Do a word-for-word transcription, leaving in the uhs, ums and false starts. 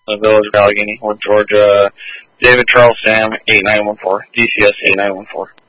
the Village of Allegheny, North Georgia. David Charles Sam, eight nine one four, D C S eight nine one four.